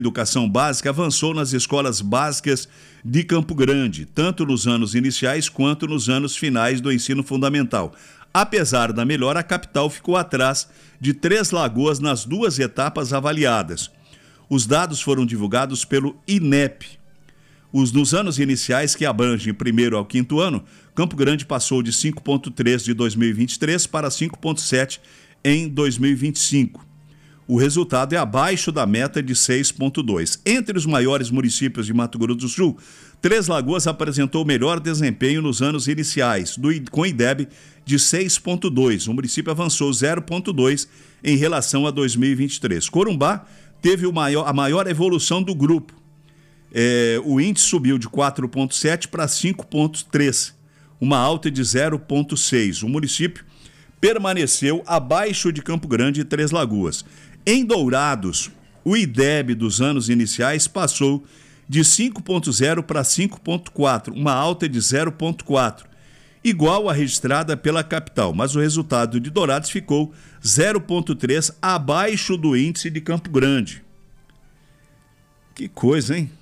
Educação Básica avançou nas escolas básicas de Campo Grande, tanto nos anos iniciais quanto nos anos finais do ensino fundamental. Apesar da melhora, a capital ficou atrás de Três Lagoas nas duas etapas avaliadas. Os dados foram divulgados pelo INEP. Nos anos iniciais, que abrangem primeiro ao quinto ano, Campo Grande passou de 5,3 de 2023 para 5,7 em 2025. O resultado é abaixo da meta de 6,2. Entre os maiores municípios de Mato Grosso do Sul, Três Lagoas apresentou melhor desempenho nos anos iniciais, com IDEB de 6,2. O município avançou 0,2 em relação a 2023. Corumbá teve a maior evolução do grupo. O índice subiu de 4,7 para 5,3, uma alta de 0,6. O município permaneceu abaixo de Campo Grande e Três Lagoas. Em Dourados, o IDEB dos anos iniciais passou de 5,0 para 5,4, uma alta de 0,4, igual à registrada pela capital, mas o resultado de Dourados ficou 0,3 abaixo do índice de Campo Grande. Que coisa, hein?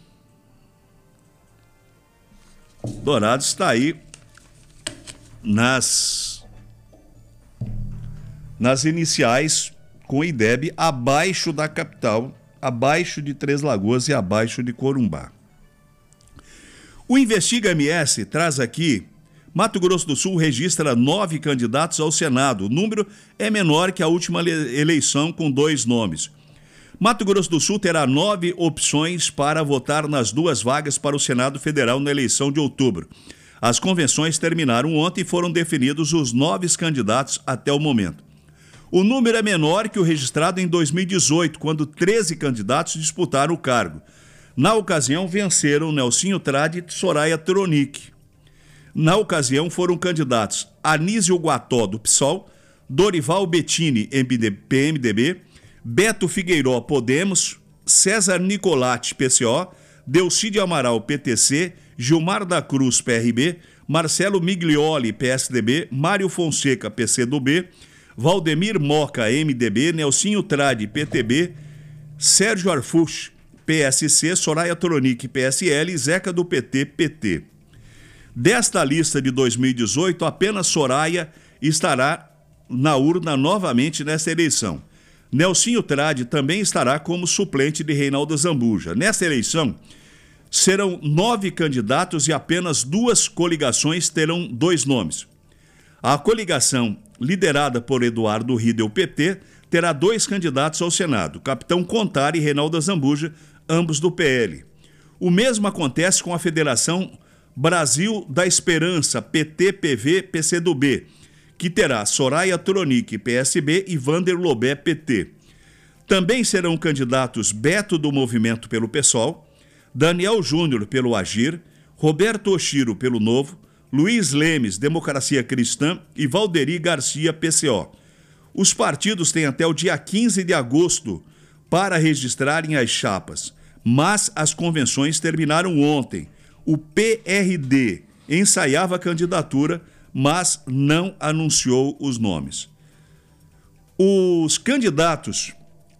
Dourados está aí nas iniciais, com o IDEB abaixo da capital, abaixo de Três Lagoas e abaixo de Corumbá. O Investiga MS traz aqui: Mato Grosso do Sul registra 9 candidatos ao Senado. O número é menor que a última eleição, com 2 nomes. Mato Grosso do Sul terá 9 opções para votar nas 2 vagas para o Senado Federal na eleição de outubro. As convenções terminaram ontem e foram definidos os 9 candidatos até o momento. O número é menor que o registrado em 2018, quando 13 candidatos disputaram o cargo. Na ocasião, venceram Nelsinho Trade e Soraya Tronic. Na ocasião, foram candidatos Anísio Guató, do PSOL, Dorival Bettini, PMDB, Beto Figueiró, Podemos, César Nicolatti, PCO, Delcídio Amaral, PTC, Gilmar da Cruz, PRB, Marcelo Miglioli, PSDB, Mário Fonseca, PCdoB, Valdemir Moca, MDB, Nelsinho Trade, PTB, Sérgio Arfux, PSC, Soraya Tronic, PSL e Zeca do PT, PT. Desta lista de 2018, apenas Soraya estará na urna novamente nesta eleição. Nelsinho Trade também estará como suplente de Reinaldo Zambuja. Nesta eleição, serão 9 candidatos e apenas 2 coligações terão 2 nomes. A coligação, liderada por Eduardo Riedel, PT, terá 2 candidatos ao Senado, Capitão Contar e Reinaldo Zambuja, ambos do PL. O mesmo acontece com a Federação Brasil da Esperança, PT, PV, PCdoB, que terá Soraya Tronic, PSB, e Vander Lobé, PT. Também serão candidatos Beto, do Movimento pelo PSOL, Daniel Júnior, pelo Agir, Roberto Oshiro, pelo Novo, Luiz Lemes, Democracia Cristã, e Valderi Garcia, PCO. Os partidos têm até o dia 15 de agosto para registrarem as chapas, mas as convenções terminaram ontem. O PRD ensaiava a candidatura, mas não anunciou os nomes. Os candidatos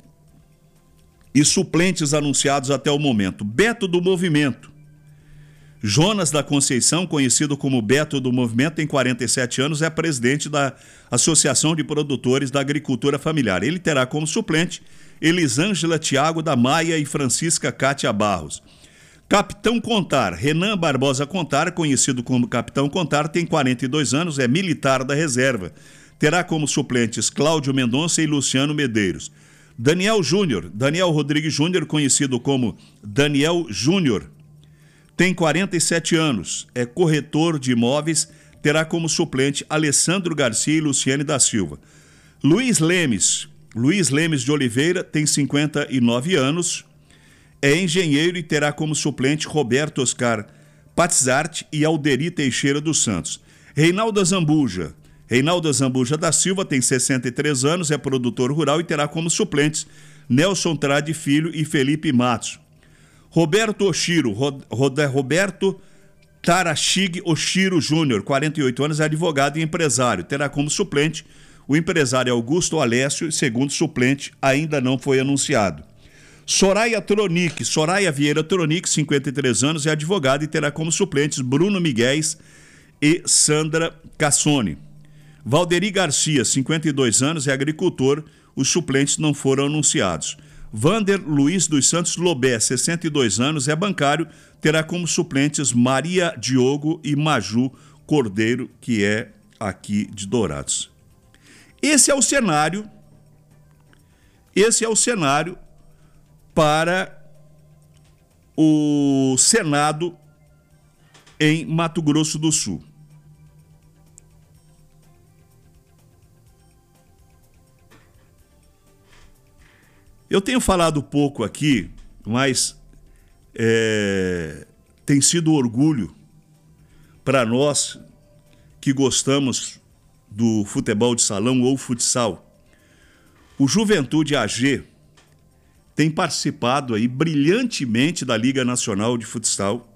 e suplentes anunciados até o momento: Beto, do Movimento. Jonas da Conceição, conhecido como Beto do Movimento, tem 47 anos, é presidente da Associação de Produtores da Agricultura Familiar. Ele terá como suplente Elisângela Thiago da Maia e Francisca Cátia Barros. Capitão Contar, Renan Barbosa Contar, conhecido como Capitão Contar, tem 42 anos, é militar da reserva. Terá como suplentes Cláudio Mendonça e Luciano Medeiros. Daniel Rodrigues Júnior, conhecido como Daniel Júnior, tem 47 anos, é corretor de imóveis, terá como suplente Alessandro Garcia e Luciane da Silva. Luiz Lemes de Oliveira, tem 59 anos, é engenheiro e terá como suplente Roberto Oscar Patzart e Alderi Teixeira dos Santos. Reinaldo Zambuja da Silva, tem 63 anos, é produtor rural e terá como suplentes Nelson Trade Filho e Felipe Matos. Roberto Oshiro, Roberto Tarashig Oshiro Júnior, 48 anos, é advogado e empresário. Terá como suplente o empresário Augusto Alessio e segundo suplente ainda não foi anunciado. Soraya Vieira Tronic, 53 anos, é advogada e terá como suplentes Bruno Miguéis e Sandra Cassone. Valderi Garcia, 52 anos, é agricultor, os suplentes não foram anunciados. Vander Luiz dos Santos Lobé, 62 anos, é bancário, terá como suplentes Maria Diogo e Maju Cordeiro, que é aqui de Dourados. Esse é o cenário para o Senado em Mato Grosso do Sul. Eu tenho falado pouco aqui, mas tem sido orgulho para nós que gostamos do futebol de salão ou futsal. O Juventude AG tem participado aí brilhantemente da Liga Nacional de Futsal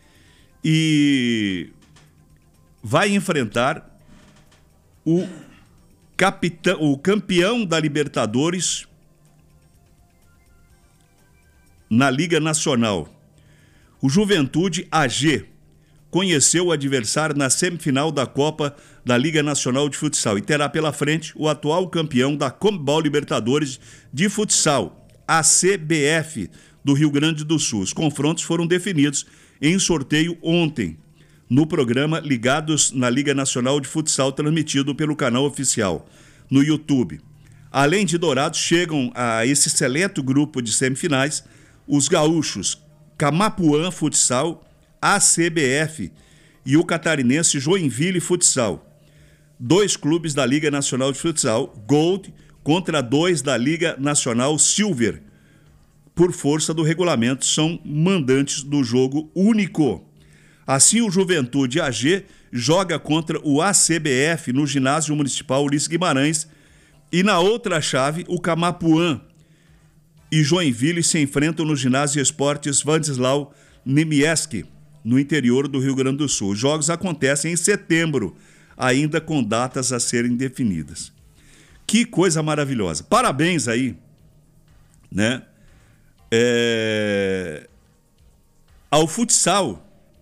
e vai enfrentar o campeão da Libertadores na Liga Nacional. O Juventude AG conheceu o adversário na semifinal da Copa da Liga Nacional de Futsal e terá pela frente o atual campeão da Conmebol Libertadores de Futsal, a CBF, do Rio Grande do Sul. Os confrontos foram definidos em sorteio ontem, no programa Ligados na Liga Nacional de Futsal, transmitido pelo canal oficial no YouTube. Além de Dourados, chegam a esse seleto grupo de semifinais os gaúchos Camapuã Futsal, ACBF e o catarinense Joinville Futsal. 2 clubes da Liga Nacional de Futsal, Gold, contra 2 da Liga Nacional Silver. Por força do regulamento, são mandantes do jogo único. Assim, o Juventude AG joga contra o ACBF no Ginásio Municipal Ulisses Guimarães e na outra chave, o Camapuã e Joinville se enfrentam no Ginásio Esportes Vandislau Niemiecki, no interior do Rio Grande do Sul. Os jogos acontecem em setembro, ainda com datas a serem definidas. Que coisa maravilhosa. Parabéns aí, né? Ao futsal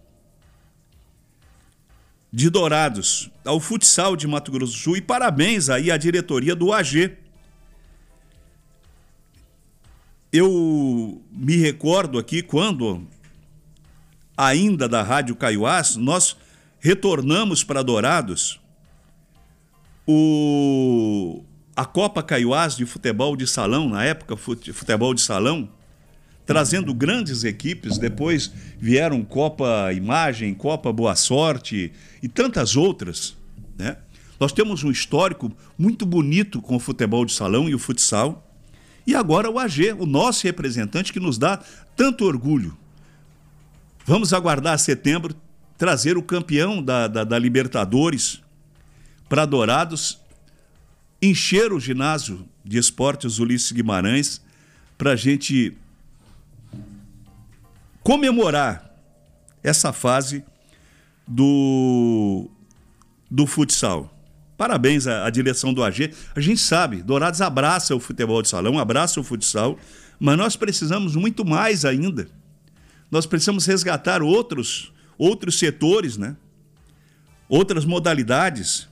de Dourados, ao futsal de Mato Grosso do Sul e parabéns aí à diretoria do AG. Eu me recordo aqui quando, ainda da Rádio Caiuás, nós retornamos para Dourados a Copa Caiuás de futebol de salão, na época futebol de salão, trazendo grandes equipes, depois vieram Copa Imagem, Copa Boa Sorte e tantas outras, né? Nós temos um histórico muito bonito com o futebol de salão e o futsal. E agora o AG, o nosso representante, que nos dá tanto orgulho. Vamos aguardar setembro, trazer o campeão da Libertadores para Dourados, encher o ginásio de esportes Ulisses Guimarães para a gente comemorar essa fase do futsal. Parabéns à direção do AG. A gente sabe, Dourados abraça o futebol de salão, abraça o futsal, mas nós precisamos muito mais ainda. Nós precisamos resgatar outros setores, né? Outras modalidades.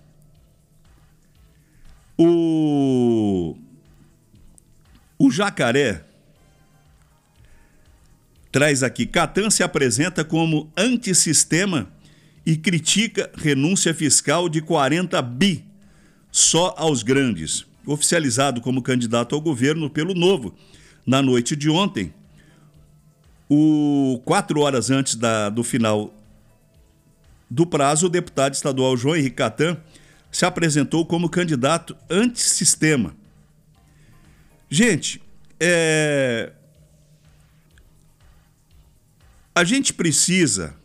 O Jacaré traz aqui: Catan se apresenta como antissistema e critica renúncia fiscal de 40 bi só aos grandes. Oficializado como candidato ao governo pelo Novo, na noite de ontem, 4 horas antes do final do prazo, o deputado estadual João Henrique Catan se apresentou como candidato antissistema. Gente, a gente precisa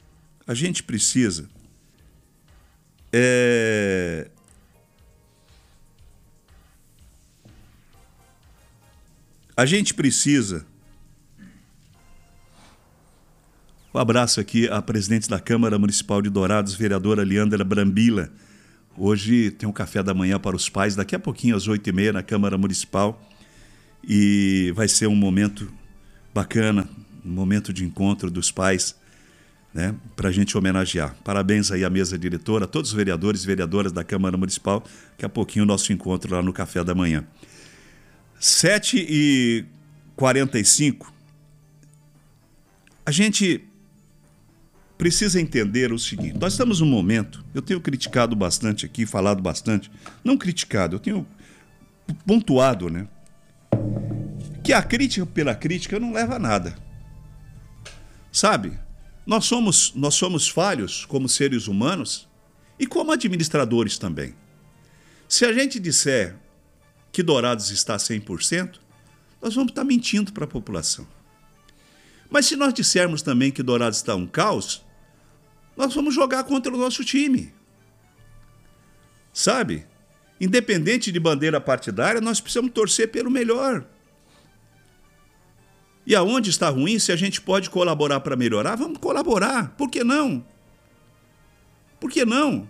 um abraço aqui à presidente da Câmara Municipal de Dourados, vereadora Leandra Brambila. Hoje tem um café da manhã para os pais, daqui a pouquinho às 8h30 na Câmara Municipal. e vai ser um momento bacana, um momento de encontro dos pais, né, para a gente homenagear. Parabéns aí à mesa diretora, a todos os vereadores e vereadoras da Câmara Municipal. Daqui a pouquinho o nosso encontro lá no café da manhã. 7h45, a gente precisa entender o seguinte: nós estamos num momento, eu tenho criticado bastante aqui, falado bastante, não criticado, eu tenho pontuado, né, que a crítica pela crítica não leva a nada. Sabe? Nós somos falhos como seres humanos e como administradores também. Se a gente disser que Dourados está 100%, nós vamos estar mentindo para a população. Mas se nós dissermos também que Dourados está um caos, nós vamos jogar contra o nosso time. Sabe? Independente de bandeira partidária, nós precisamos torcer pelo melhor. E aonde está ruim, se a gente pode colaborar para melhorar, vamos colaborar. Por que não? Por que não?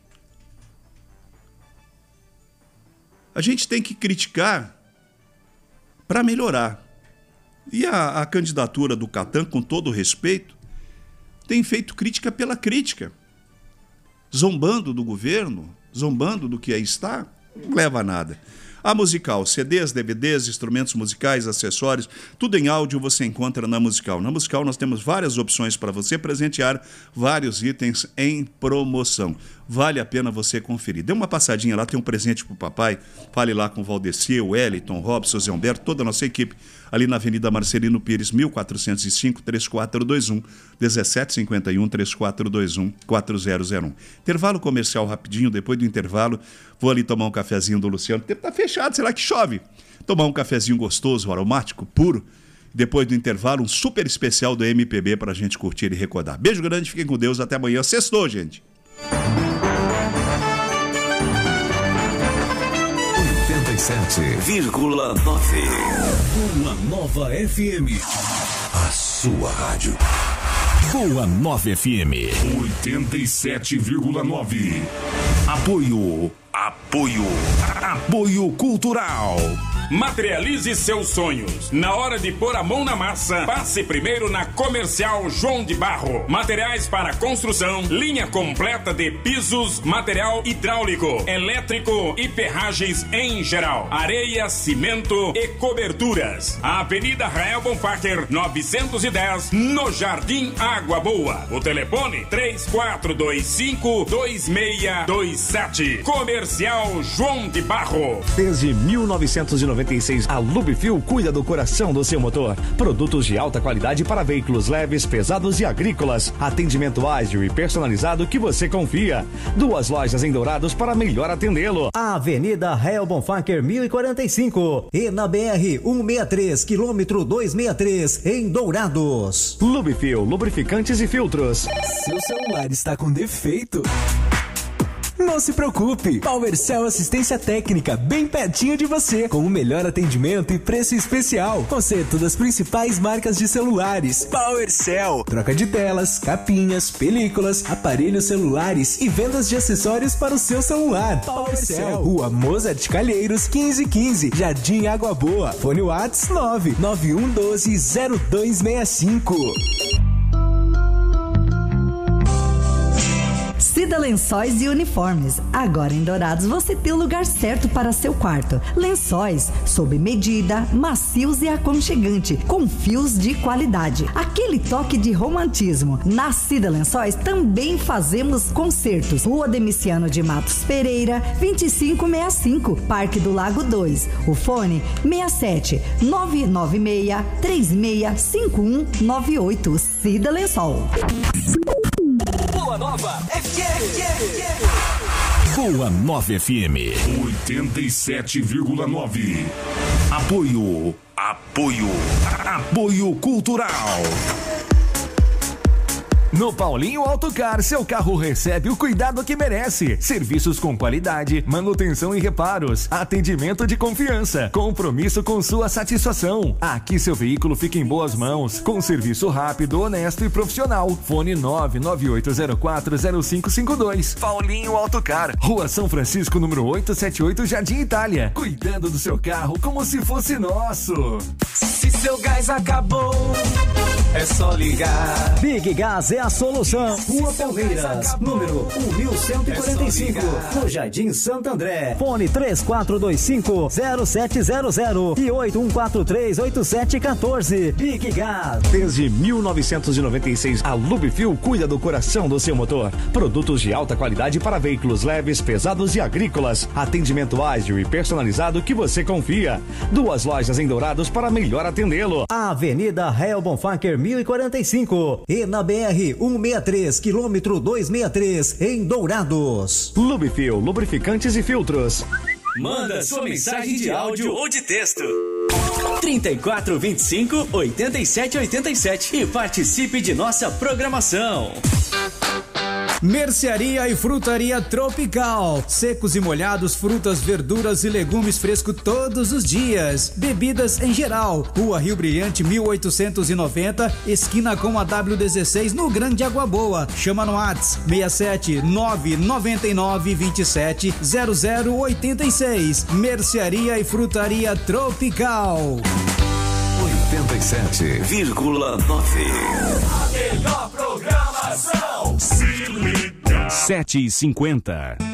A gente tem que criticar para melhorar. E a candidatura do Catan, com todo respeito, tem feito crítica pela crítica. Zombando do governo, zombando do que aí está, não leva a nada. A Musical, CDs, DVDs, instrumentos musicais, acessórios, tudo em áudio você encontra na Musical. Na Musical nós temos várias opções para você presentear, vários itens em promoção. Vale a pena você conferir. Dê uma passadinha lá, tem um presente pro papai. Fale lá com o Valdeci, o Wellington, Robson, Zé Humberto, toda a nossa equipe, ali na Avenida Marcelino Pires, 1405, 3421, 1751, 3421, 4001. Intervalo comercial rapidinho, depois do intervalo, vou ali tomar um cafezinho do Luciano. O tempo tá fechado, será que chove? Tomar um cafezinho gostoso, aromático, puro. Depois do intervalo, um super especial do MPB para a gente curtir e recordar. Beijo grande, fiquem com Deus, até amanhã. Sextou, gente. 87,9. Uma Nova FM. A sua rádio. Boa Nova FM. 87,9. Apoio cultural. Materialize seus sonhos. Na hora de pôr a mão na massa, passe primeiro na Comercial João de Barro. Materiais para construção, linha completa de pisos, material hidráulico, elétrico e ferragens em geral. Areia, cimento e coberturas. A Avenida Rael Bonfacker, 910, no Jardim Água Boa. O telefone 3425-2627. Comercial João de Barro. Desde 1996, a Lubifil cuida do coração do seu motor. Produtos de alta qualidade para veículos leves, pesados e agrícolas. Atendimento ágil e personalizado que você confia. 2 lojas em Dourados para melhor atendê-lo. Avenida Rael Bonfacker 1045 e na BR 163, quilômetro 263, em Dourados. Lubifil, lubrificantes e filtros. Seu celular está com defeito? Não se preocupe, PowerCell Assistência Técnica, bem pertinho de você, com o melhor atendimento e preço especial. Conserto das principais marcas de celulares. PowerCell, troca de telas, capinhas, películas, aparelhos celulares e vendas de acessórios para o seu celular. PowerCell, Rua Mozart Calheiros, 1515, Jardim Água Boa. Fone Whats 99112-0265. Cida Lençóis e Uniformes. Agora em Dourados você tem o lugar certo para seu quarto. Lençóis sob medida, macios e aconchegante, com fios de qualidade. Aquele toque de romantismo. Na Cida Lençóis também fazemos concertos. Rua Demiciano de Matos Pereira, 2565, Parque do Lago 2. O fone 67 996 365198. Cida Lençol. Boa Nova FM. Boa Nova FM. 87,9. Apoio cultural. No Paulinho Autocar, seu carro recebe o cuidado que merece. Serviços com qualidade, manutenção e reparos, atendimento de confiança, compromisso com sua satisfação. Aqui seu veículo fica em boas mãos, com serviço rápido, honesto e profissional. Fone 998040552. Paulinho Autocar, Rua São Francisco, número 878, Jardim Itália. Cuidando do seu carro como se fosse nosso. Se seu gás acabou, é só ligar. Big Gas é a solução. Rua Palmeiras, número 1145, no Jardim Santo André. Fone 3425-0700 e 8143-8714. Big Gas. Desde 1996, a Lubifil cuida do coração do seu motor. Produtos de alta qualidade para veículos leves, pesados e agrícolas. Atendimento ágil e personalizado que você confia. 2 lojas em Dourados para melhor atendê-lo. Avenida Rael Bonfacker 1045 e na BR 163, quilômetro 263, em Dourados. Lubifil, lubrificantes e filtros. Manda sua mensagem de áudio ou de texto. 3425-8787 e participe de nossa programação. Mercearia e Frutaria Tropical. Secos e molhados, frutas, verduras e legumes frescos todos os dias. Bebidas em geral. Rua Rio Brilhante 1890, esquina com a W16 no Grande Água Boa. Chama no WhatsApp 67999270086. Mercearia e Frutaria Tropical. 87,9. A melhor programação. Se liga. 7h50.